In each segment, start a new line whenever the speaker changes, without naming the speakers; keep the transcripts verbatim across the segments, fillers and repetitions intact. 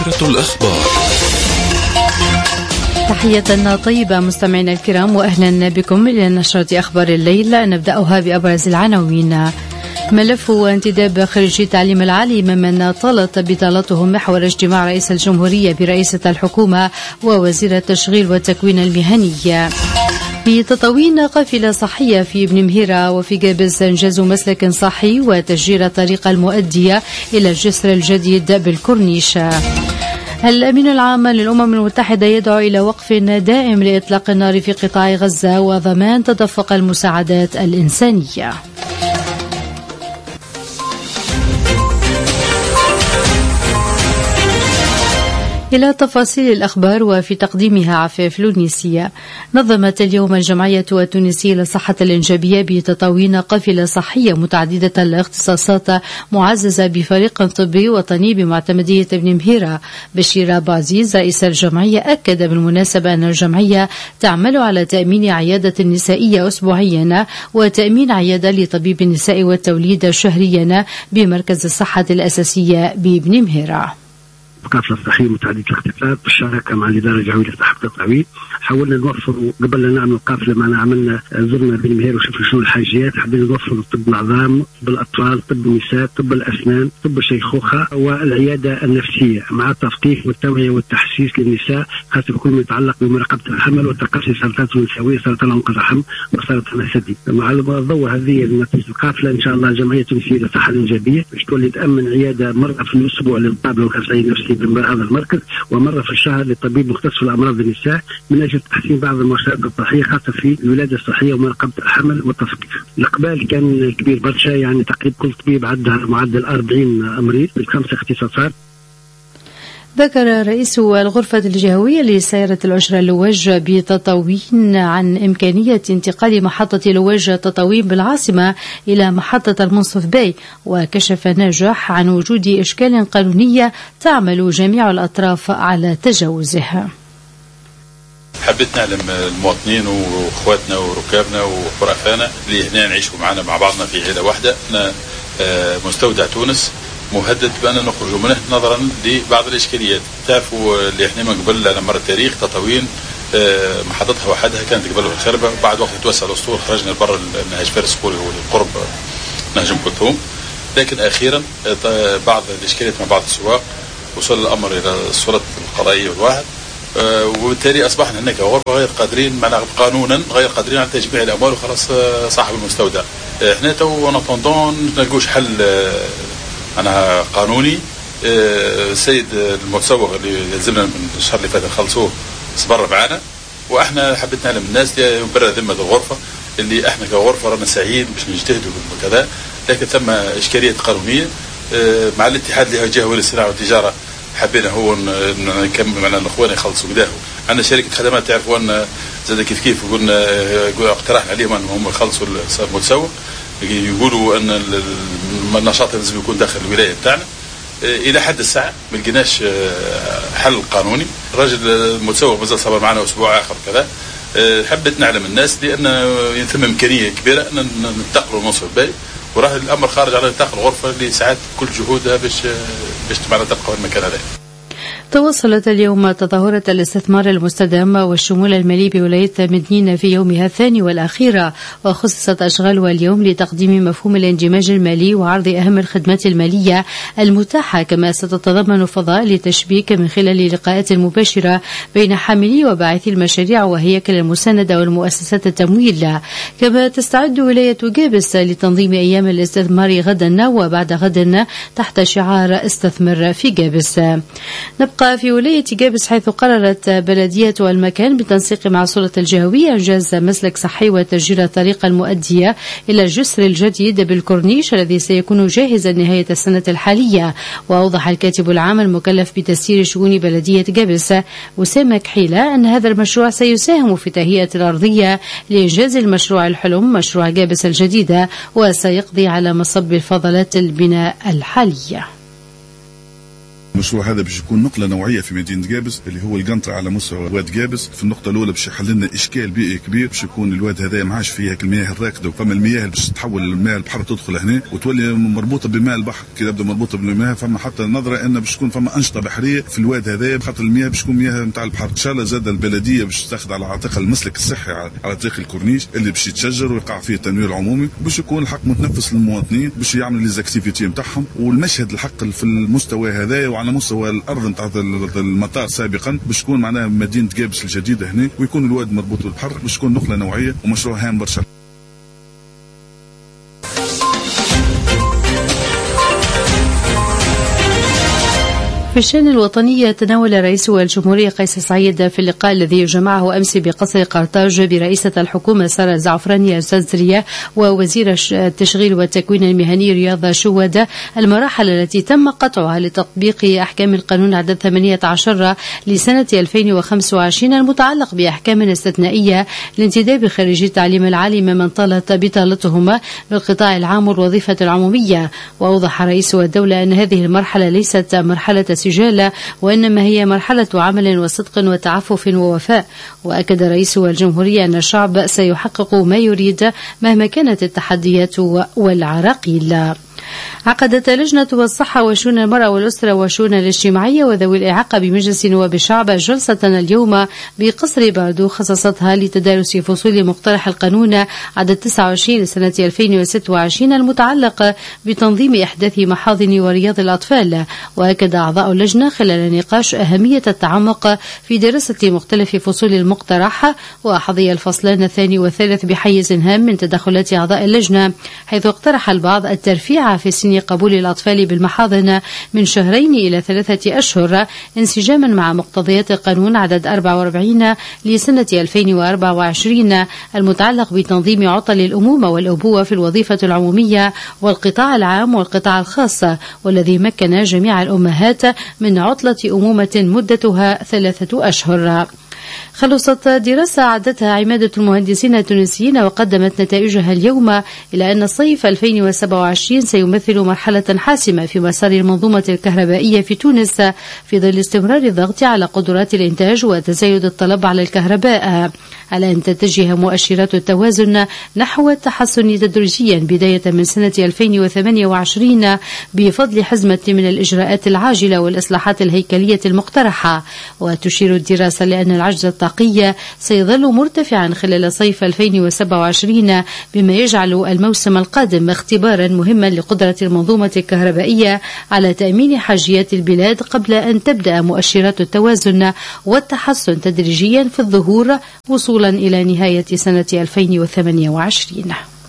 نشرة الأخبار.
تحية طيبة مستمعينا الكرام وأهلا بكم إلى نشرة أخبار الليل. نبدأها بأبرز العناوين. ملف انتداب خريجي التعليم العالي ممن طالت بطالتهم محور اجتماع رئيس الجمهورية برئيسة الحكومة ووزير التشغيل والتكوين المهني. في تطوين قافلة صحية في ابن مهيرة وفي جابس انجزوا مسلك صحي وتشجير الطريق المؤدية إلى الجسر الجديد بالكورنيش. الأمين العام للأمم المتحدة يدعو إلى وقف دائم لإطلاق النار في قطاع غزة وضمان تدفق المساعدات الإنسانية. إلى تفاصيل الأخبار وفي تقديمها عفاف لونيسية. نظمت اليوم الجمعية التونسية للصحة الإنجابية بتطوين قافلة صحية متعددة الاختصاصات معززة بفريق طبي وطني بمعتمدية ابن مهيرة. بشير أبو عزيز رئيس الجمعية أكد بالمناسبة أن الجمعية تعمل على تأمين عيادة نسائية أسبوعيا وتأمين عيادة لطبيب النساء والتوليد شهريا بمركز الصحة الأساسية بابن مهيرة.
قافلة صحية متعددة الاختصاصات بالشراكة مع الإدارة الجوية للصحة التطوعية. حاولنا نوفر قبل لا نعمل قافلة معنا عملنا زرنا بن مهير وشفنا شنو الحاجيات. حبينا نوفر طب العظام، طب الأطفال، طب النساء، طب الأسنان، طب الشيخوخة والعيادة النفسية مع التثقيف والتوعية والتحسيس للنساء خاصة بكل ما يتعلق بمراقبة الحمل وتقصي سرطانات النسوية، سرطان عنق الرحم وسرطان الثدي. مع الضوء هذه نتيجة القافلة إن شاء الله الجمعية التونسية للصحة الإنجابية باش تولي تأمن عيادة مرة في الأسبوع للمقابلة والأخصائي النفسي بهذا المركز ومرة في الشهر للطبيب مختص في الأمراض النساء من أجل تحسين بعض المؤشرات الصحية خاصة في الولادة الصحية ومراقبة الحمل والتثقيف. الإقبال كان كبير برشا، يعني تقريبا كل طبيب عندها معدل أربعين مريض بخمسة اختصاصات.
ذكر رئيس الغرفة الجهوية لسيارة العشرة لوج بتطاوين عن إمكانية انتقال محطة لوج تطاوين بالعاصمة إلى محطة المنصف باي، وكشف ناجح عن وجود إشكال قانونية تعمل جميع الأطراف على تجاوزها.
حبيت نعلم المواطنين واخواتنا وركابنا وحرفانا اللي هنا نعيشوا معنا مع بعضنا في عيلة واحدة. مستودع تونس مهدد بأن نخرج منه نظرا لبعض الإشكاليات. تعرفوا اللي احنا من قبل على مر التاريخ تطاوين محطتها وحدها كانت قبل الخربة، بعد وقت توسع الأسطول خرجنا لبر نهج فارس قوري والقرب نهج أم كلثوم، لكن أخيرا بعض الإشكاليات مع بعض السواق وصل الأمر إلى السلطة القضائية والواحد، وبالتالي أصبحنا هناك غرفة غير قادرين معنا قانونا غير قادرين على تجميع الأموال وخلاص صاحب المستودع. احنا تو نطندون نلقوش حل أنا قانوني. السيد المتسوق اللي يلزمنا من الشهر اللي فات نخلصوه صبر معنا، واحنا حبيت نعلم الناس يبرر ذمة الغرفة اللي احنا كغرفة رانا سعيين باش نجتهدوا وكذا، لكن ثم إشكاليات قانونية مع الاتحاد الجهوي للصناعة والتجارة. حبينا هو نكمل معنا الاخوان يخلصوا قداه. عندنا شركة خدمات تعرفوا ان زاد كيف كيف قلنا اقترحنا عليهم انهم يخلصوا المتسوق، يقولوا ان النشاط لازم يكون داخل الولايه بتاعنا. الى حد الساعه ما لقيناش حل قانوني. الراجل المتسوق مازال صبر معنا اسبوع اخر كذا. حبيت نعلم الناس لان ثم امكانيه كبيره ان ننتقلوا المنصف باي، وراه الامر خارج على نطاق الغرفه اللي ساعات كل جهودها باش باش معنا تبقى المكان هذا.
تواصلت اليوم تظاهرة الاستثمار المستدام والشمول المالي بولاية مدنين في يومها الثاني والأخيرة، وخصصت أشغالها اليوم لتقديم مفهوم الاندماج المالي وعرض أهم الخدمات المالية المتاحة، كما ستتضمن فضاء لتشبيك من خلال لقاءات مباشرة بين حاملي وباعثي المشاريع وهيكل المساندة والمؤسسات التمويل. كما تستعد ولاية جابس لتنظيم أيام الاستثمار غدا وبعد غد تحت شعار استثمر في جابس. نبقى في ولاية جابس حيث قررت بلدية المكان بالتنسيق مع السلطة الجهوية إنجاز مسلك صحي وتسجيل الطريق المؤدية إلى الجسر الجديد بالكورنيش الذي سيكون جاهزا نهاية السنة الحالية. وأوضح الكاتب العام المكلف بتسيير شؤون بلدية جابس أسامة كحيلة أن هذا المشروع سيساهم في تهيئة الأرضية لإنجاز المشروع الحلم مشروع جابس الجديدة، وسيقضي على مصب الفضلات البناء الحالية.
المشروع هذا باش يكون نقلة نوعية في مدينة جابس اللي هو القنطرة على مستوى واد جابس. في النقطة الأولى باش يحل لنا إشكال بيئي كبير، باش يكون الواد هذا ما عادش فيه المياه الراكدة، وفما المياه باش تتحول للماء البحر تدخل هنا وتولي مربوطة بماء البحر. كي تبدا مربوطة بالماء فما حتى نظرة أن باش تكون فما أنشطة بحرية في الواد هذا، بخاطر المياه باش تكون مياه نتاع البحر. إن شاء الله زاد البلدية باش تاخذ على عاتقها المسلك الصحي على طريق الكورنيش اللي باش يتشجر ويقع فيه التنوير العمومي، باش يكون الحق متنفس للمواطنين، باش يعملوا لي زاكتيفيتي نتاعهم. والمشهد الحق في المستوى هذا وعلى مستوى الارض نتاع المطار سابقا باش تكون معناها مدينه جابس الجديده هنا، ويكون الواد مربوط بالبحر، باش تكون نقله نوعيه ومشروع هام برشا.
في الشأن الوطني، تناول رئيس الجمهورية قيس سعيد في اللقاء الذي جمعه أمس بقصر قرطاج برئيسة الحكومة سارة الزعفراني الزرزرية ووزير التشغيل والتكوين المهني رياض شوادة المراحل التي تم قطعها لتطبيق أحكام القانون عدد ثمانية عشر لسنة ألفين وخمسة وعشرين المتعلق بأحكام استثنائية لانتداب خريجي التعليم العالي ممن طالت بطالتهم بالقطاع العام والوظيفة العمومية. وأوضح رئيس الدولة أن هذه المرحلة ليست مرحلة سجالة، وإنما هي مرحلة عمل وصدق وتعفف ووفاء. وأكد رئيس الجمهورية أن الشعب سيحقق ما يريد مهما كانت التحديات والعراقيل. عقدت لجنة الصحة وشؤون المرأة والأسرة والشؤون الاجتماعية وذوي الإعاقة بمجلس نواب الشعب جلسة اليوم بقصر باردو خصصتها لتدارس فصول مقترح القانون عدد تسعة وعشرين لسنة ألفين وستة وعشرين المتعلق بتنظيم إحداث محاضن ورياض الأطفال. وأكد أعضاء اللجنة خلال النقاش أهمية التعمق في دراسة مختلف فصول المقترح. وحظي الفصلان الثاني والثالث بحيز هام من تدخلات أعضاء اللجنة، حيث اقترح البعض الترفيع في سن قبول الأطفال بالمحاضن من شهرين إلى ثلاثة أشهر انسجاما مع مقتضيات القانون عدد أربعة وأربعين لسنة ألفين وأربعة وعشرين المتعلق بتنظيم عطل الأمومة والأبوة في الوظيفة العمومية والقطاع العام والقطاع الخاص، والذي مكن جميع الأمهات من عطلة أمومة مدتها ثلاثة أشهر. خلصت دراسة عدتها عمادة المهندسين التونسيين وقدمت نتائجها اليوم إلى أن الصيف ألفين وسبعة وعشرين سيمثل مرحلة حاسمة في مسار المنظومة الكهربائية في تونس، في ظل استمرار الضغط على قدرات الإنتاج وتزايد الطلب على الكهرباء، على أن تتجه مؤشرات التوازن نحو التحسن تدريجيا بداية من سنة ألفين وثمانية وعشرين بفضل حزمة من الإجراءات العاجلة والإصلاحات الهيكلية المقترحة. وتشير الدراسة لأن العجز الطاقي سيظل مرتفعا خلال صيف ألفين وسبعة وعشرين، بما يجعل الموسم القادم اختبارا مهما لقدرة المنظومة الكهربائية على تأمين حاجيات البلاد قبل أن تبدأ مؤشرات التوازن والتحسن تدريجيا في الظهور وصولا إلى نهاية سنة ألفين وثمانية وعشرين.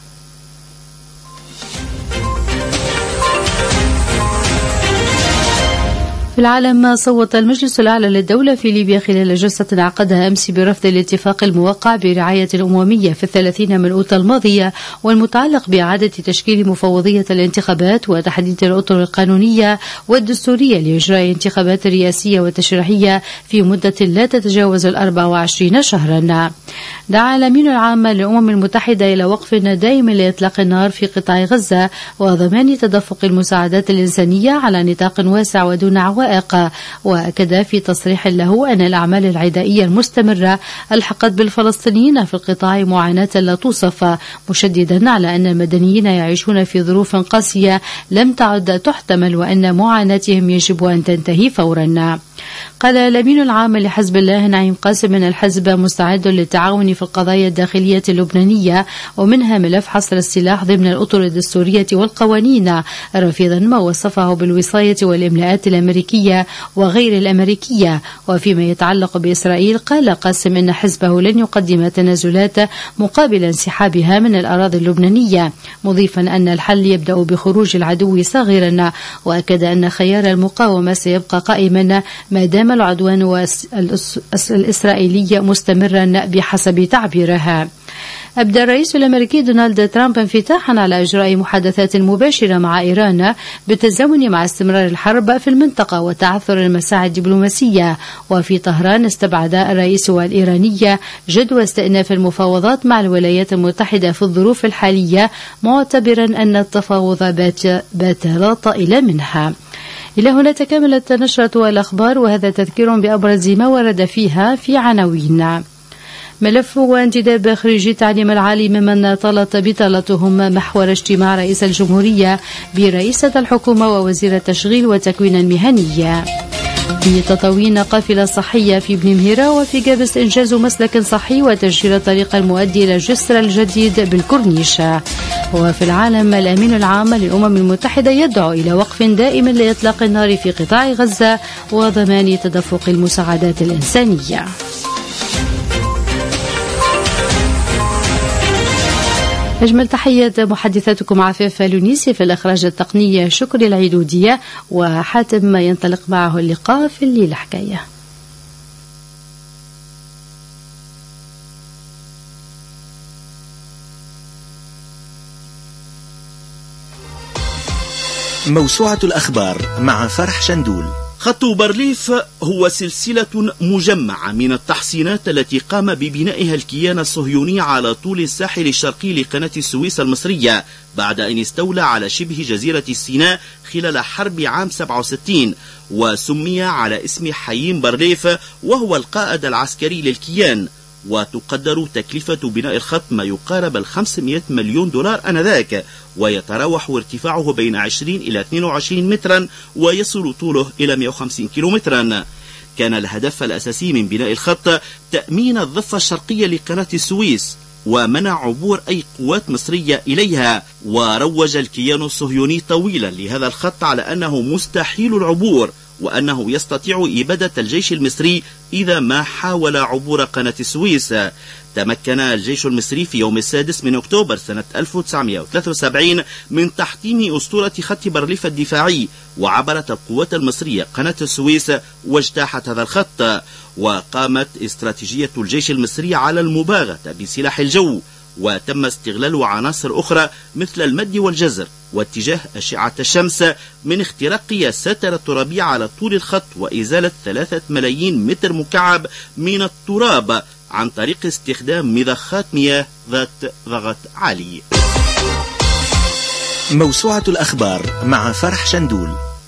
في العالم، صوت المجلس الأعلى للدولة في ليبيا خلال جلسة عقدها أمس برفض الاتفاق الموقع برعاية الأممية في الثلاثين من أوت الماضية والمتعلق بإعادة تشكيل مفوضية الانتخابات وتحديد الأطر القانونية والدستورية لإجراء انتخابات رئاسية وتشريعية في مدة لا تتجاوز الأربع وعشرين شهرا. دعا الأمين العام للأمم المتحدة إلى وقف دائم لإطلاق النار في قطاع غزة وضمان تدفق المساعدات الإنسانية على نطاق واسع ودون عوائق. وأكد في تصريح له أن الأعمال العدائية المستمرة ألحقت بالفلسطينيين في القطاع معاناة لا توصف، مشددا على أن المدنيين يعيشون في ظروف قاسية لم تعد تحتمل وأن معاناتهم يجب أن تنتهي فورا. قال الأمين العام لحزب الله نعيم قاسم أن الحزب مستعد للتعاون في القضايا الداخلية اللبنانية ومنها ملف حصر السلاح ضمن الأطر الدستورية والقوانين، رافضا ما وصفه بالوصاية والإملاءات الأمريكية وغير الأمريكية. وفيما يتعلق بإسرائيل، قال قاسم أن حزبه لن يقدم تنازلات مقابل انسحابها من الأراضي اللبنانية، مضيفا أن الحل يبدأ بخروج العدو صاغرا. وأكد أن خيار المقاومة سيبقى قائما ما دام العدوان الإسرائيلي مستمرا بحسب تعبيرها. أبدى الرئيس الأمريكي دونالد ترامب انفتاحا على إجراء محادثات مباشرة مع إيران بالتزامن مع استمرار الحرب في المنطقة وتعثر المساعي الدبلوماسية. وفي طهران استبعد الرئيس الإيراني جدوى استئناف المفاوضات مع الولايات المتحدة في الظروف الحالية، معتبرا أن التفاوض بات, بات لا طائل منها. إلى هنا تكملت نشرة الأخبار، وهذا تذكير بأبرز ما ورد فيها في عناوين. ملف وانتداب خريجي التعليم العالي ممن طالت بطالتهم محور اجتماع رئيس الجمهورية برئيسة الحكومة ووزير التشغيل والتكوين المهني. في تطوين قافلة صحية في بن مهيرة وفي جابس إنجاز مسلك صحي وتسجيل الطريق المؤدي إلى الجسر الجديد بالكورنيش. وفي العالم الأمين العام للأمم المتحدة يدعو إلى وقف دائم لإطلاق النار في قطاع غزة وضمان تدفق المساعدات الإنسانية. أجمل تحية محدثاتكم عفاف لونيسي، في الإخراج التقني شكري العيدودية، وحاتم ما ينطلق معه اللقاء في الليل الحكاية.
موسوعة الأخبار مع فرح شندول.
خط بارليف هو سلسلة مجمعة من التحصينات التي قام ببنائها الكيان الصهيوني على طول الساحل الشرقي لقناة السويس المصرية بعد أن استولى على شبه جزيرة سيناء خلال حرب عام سبعة وستين، وسمي على اسم حيين بارليف وهو القائد العسكري للكيان. وتقدر تكلفة بناء الخط ما يقارب الخمسمائة مليون دولار آنذاك، ويتراوح ارتفاعه بين عشرين إلى اثنين وعشرين مترا ويصل طوله إلى مئة وخمسين كيلومترا. كان الهدف الأساسي من بناء الخط تأمين الضفة الشرقية لقناة السويس ومنع عبور أي قوات مصرية إليها. وروج الكيان الصهيوني طويلا لهذا الخط على أنه مستحيل العبور، وأنه يستطيع إبادة الجيش المصري إذا ما حاول عبور قناة السويس. تمكن الجيش المصري في يوم السادس من أكتوبر سنة ألف وتسعمائة وثلاثة وسبعين من تحطيم أسطورة خط بارليف الدفاعي، وعبرت القوات المصرية قناة السويس واجتاحت هذا الخط. وقامت استراتيجية الجيش المصري على المباغتة بسلاح الجو، وتم استغلال عناصر أخرى مثل المد والجزر واتجاه أشعة الشمس من اختراق ستر الترابية على طول الخط وإزالة ثلاثة ملايين متر مكعب من التراب عن طريق استخدام مضخات مياه ذات ضغط عالي.
موسوعة الأخبار مع فرح شندول.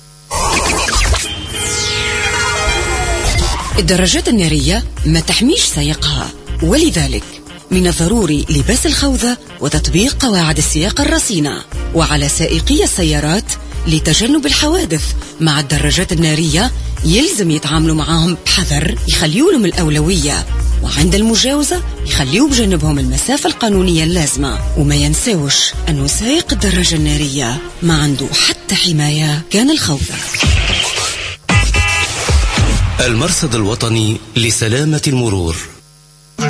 الدراجات النارية ما تحميش سائقها، ولذلك من الضروري لباس الخوذة وتطبيق قواعد السياقة الرصينة. وعلى سائقي السيارات لتجنب الحوادث مع الدراجات النارية يلزم يتعاملوا معهم بحذر، يخليوا لهم الأولوية، وعند المجاوزة يخليوا بجنبهم المسافة القانونية اللازمة. وما ينساوش أنه سائق الدراجة النارية ما عنده حتى حماية كان الخوذة.
المرصد الوطني لسلامة المرور.